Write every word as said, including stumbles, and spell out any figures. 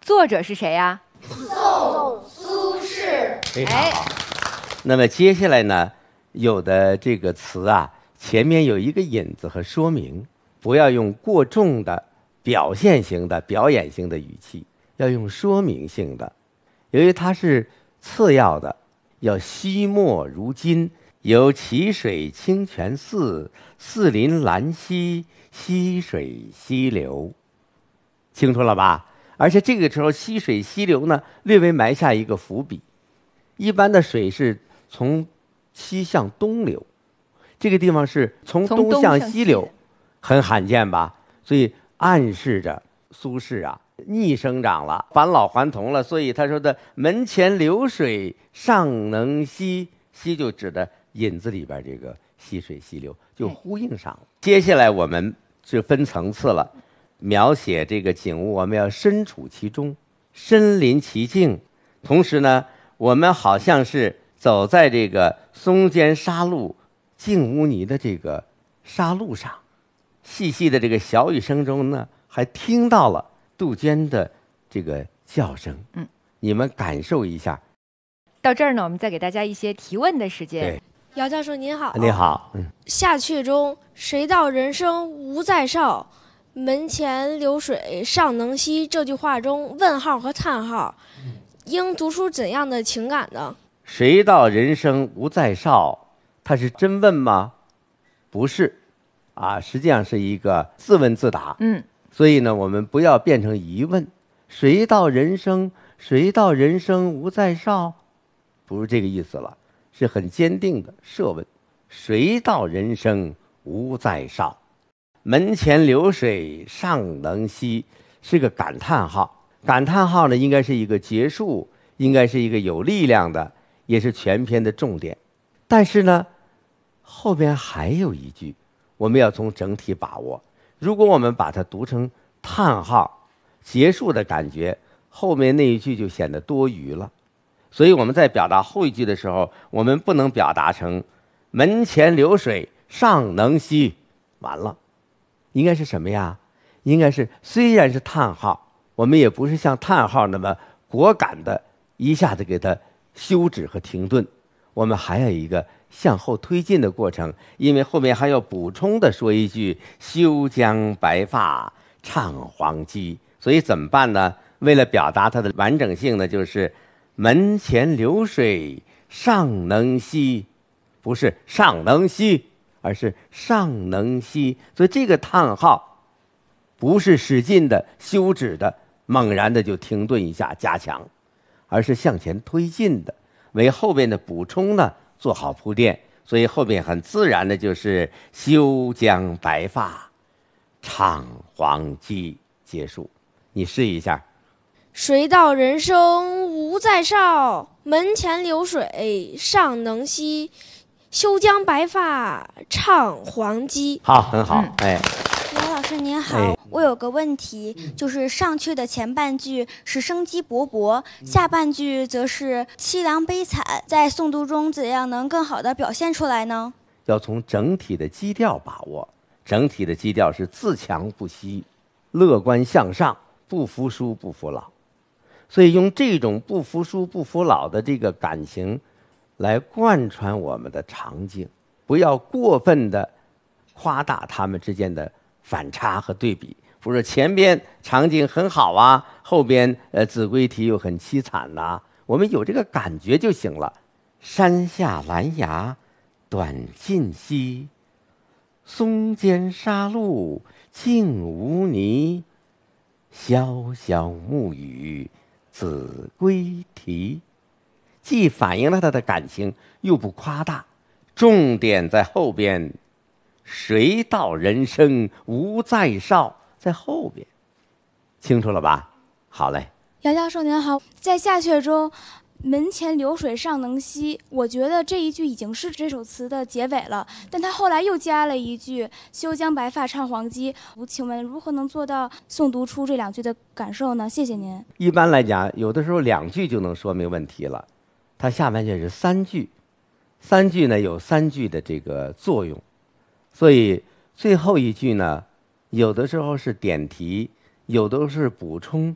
作者是谁呀？ 宋苏轼。 非常好。那么接下来呢，有的这个词啊，前面有一个引子和说明，不要用过重的表现型的表演型的语气，要用说明性的。由于它是次要的，要惜墨如金，有淇水清泉寺，寺林兰溪，溪水溪流。清楚了吧？而且这个时候溪水溪流呢，略微埋下一个伏笔。一般的水是从西向东流，这个地方是从东向西流，很罕见吧？所以暗示着苏轼啊逆生长了，返老还童了。所以他说的门前流水尚能西，西就指的引子里边这个溪水溪流，就呼应上了。接下来我们就分层次了，描写这个景物，我们要身处其中，身临其境，同时呢，我们好像是走在这个松间沙路净污泥的这个沙路上，细细的这个小雨声中呢，还听到了杜鹃的这个叫声。 嗯， 你们感受一下。 到这儿呢，我们再给大家一些提问的时间。 对， 姚教授您好。 你好。嗯， 下阙中谁道人生无再少，门前流水尚能西，这句话中问号和叹号应读出怎样的情感呢？ 谁道人生无再少，他是真问吗？不是啊，实际上是一个自问自答。 嗯， 所以呢，我们不要变成疑问。谁道人生谁道人生无再少，不是这个意思了，是很坚定的设问。谁道人生无再少，门前流水尚能西，是个感叹号。感叹号呢，应该是一个结束，应该是一个有力量的，也是全篇的重点。但是呢，后边还有一句，我们要从整体把握。如果我们把它读成叹号结束的感觉，后面那一句就显得多余了。所以我们在表达后一句的时候，我们不能表达成门前流水尚能西，完了，应该是什么呀？应该是虽然是叹号，我们也不是像叹号那么果敢的一下子给它休止和停顿，我们还有一个向后推进的过程，因为后面还要补充的说一句休将白发唱黄鸡。所以怎么办呢？为了表达它的完整性呢，就是门前流水尚能西，不是尚能西，而是尚能西。所以这个叹号不是使劲的休止的猛然的就停顿一下加强，而是向前推进的，为后边的补充呢做好铺垫。所以后边很自然的就是休将白发唱黄鸡结束。你试一下。 谁道人生无再少，门前流水尚能西，休将白发唱黄鸡。 好，很好。 嗯、 哎， 姚老师您好、 哎， 我有个问题，就是上阙的前半句是生机勃勃，下半句则是凄凉悲惨，在诵读中怎样能更好的表现出来呢？ 要从整体的基调把握。整体的基调是自强不息，乐观向上，不服输不服老。所以用这种不服输不服老的这个感情来贯穿我们的场景，不要过分的夸大他们之间的反差和对比。不是前边场景很好啊，后边呃子规题又很凄惨呐、啊，我们有这个感觉就行了。山下兰芽短尽稀，松间沙路净无泥，潇潇暮雨子规题。既反映了他的感情，又不夸大，重点在后边。谁道人生无再少，在后边，清楚了吧？好嘞。 姚教授您好，在下阙中门前流水尚能西，我觉得这一句已经是这首词的结尾了，但他后来又加了一句休将白发唱黄鸡，请问如何能做到诵读出这两句的感受呢？谢谢您。 一般来讲，有的时候两句就能说明问题了，它下半句是三句，三句呢有三句的这个作用，所以最后一句呢，有的时候是点题，有的是补充，